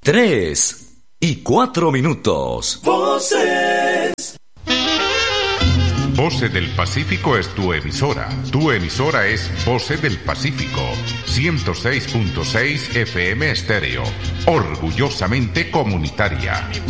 3:04. Voces. Voces del Pacífico es tu emisora. Tu emisora es Voces del Pacífico. 106.6 FM Estéreo. Orgullosamente comunitaria.